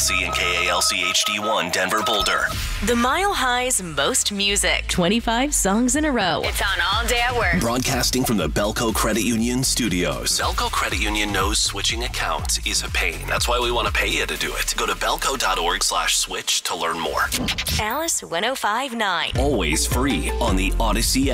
KALC and KALC HD1 Denver Boulder. The Mile High's most music. 25 songs in a row. It's on all day at work. Broadcasting from the Belco Credit Union studios. Belco Credit Union knows switching accounts is a pain. That's why we want to pay you to do it. Go to belco.org/switch to learn more. Alice 105.9. Always free on the Odyssey